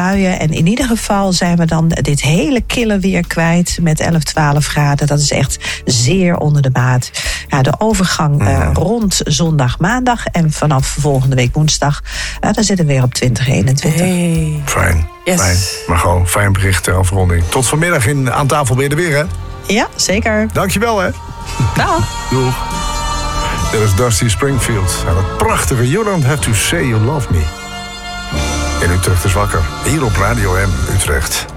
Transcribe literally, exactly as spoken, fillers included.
buien. En in ieder geval zijn we dan dit hele kille weer kwijt met elf, twaalf graden. Dat is echt zeer onder de maat. Ja, de overgang uh, rond zondag, maandag en vanaf volgende week woensdag, uh, dan zitten we weer op twintig eenentwintig. Hey. Fijn, Yes. fijn. Maar gewoon fijn bericht ter afronding. Tot vanmiddag in Aan Tafel ben je er weer, hè? Ja, zeker. Dankjewel, hè? Dag. Doeg. Dit is Dusty Springfield. En het prachtige You Don't Have To Say You Love Me. In Utrecht is wakker. Hier op Radio M Utrecht.